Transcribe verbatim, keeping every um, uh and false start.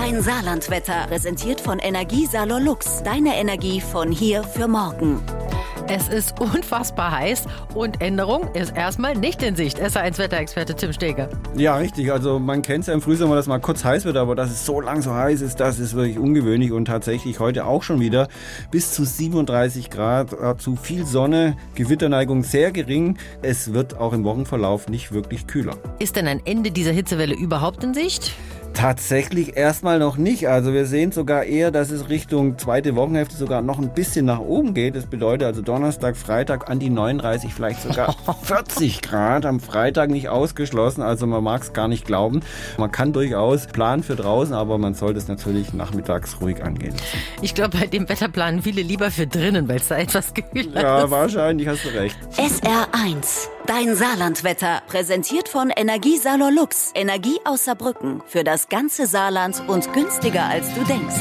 Dein Saarlandwetter, präsentiert von Energiesalor Lux. Deine Energie von hier für morgen. Es ist unfassbar heiß und Änderung ist erstmal nicht in Sicht. S R eins Wetterexperte Tim Steger. Ja, richtig. Also man kennt es ja im Frühsommer, dass mal kurz heiß wird, aber dass es so lang so heiß ist, das ist wirklich ungewöhnlich und tatsächlich heute auch schon wieder bis zu siebenunddreißig Grad, zu viel Sonne, Gewitterneigung sehr gering. Es wird auch im Wochenverlauf nicht wirklich kühler. Ist denn ein Ende dieser Hitzewelle überhaupt in Sicht? Tatsächlich erstmal noch nicht. Also wir sehen sogar eher, dass es Richtung zweite Wochenhälfte sogar noch ein bisschen nach oben geht. Das bedeutet also Donnerstag, Freitag an die neununddreißig, vielleicht sogar vierzig Grad. Am Freitag nicht ausgeschlossen. Also man mag es gar nicht glauben. Man kann durchaus planen für draußen, aber man sollte es natürlich nachmittags ruhig angehen lassen. Ich glaube, bei dem Wetter planen viele lieber für drinnen, weil es da etwas kühler ist. Ja, wahrscheinlich hast du recht. S R eins, dein Saarlandwetter, präsentiert von Energiesalor Lux. Energie aus Saarbrücken für das ganze Saarland und günstiger als du denkst.